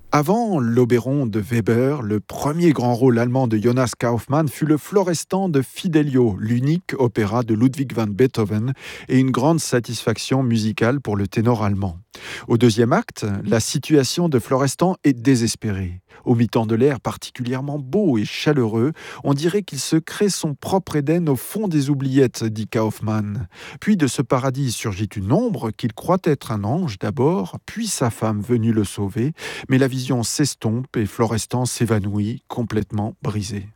Avant l'Oberon de Weber, le premier grand rôle allemand de Jonas Kaufmann fut le Florestan de Fidelio, l'unique opéra de Ludwig van Beethoven, et une grande satisfaction musicale pour le ténor allemand. Au deuxième acte, la situation de Florestan est désespérée. Au mi-temps de l'air particulièrement beau et chaleureux, on dirait qu'il se crée son propre Éden au fond des oubliettes, dit Kaufmann. Puis de ce paradis surgit une ombre qu'il croit être un ange d'abord, puis sa femme venue le sauver, mais la vision s'estompe et Florestan s'évanouit, complètement brisé.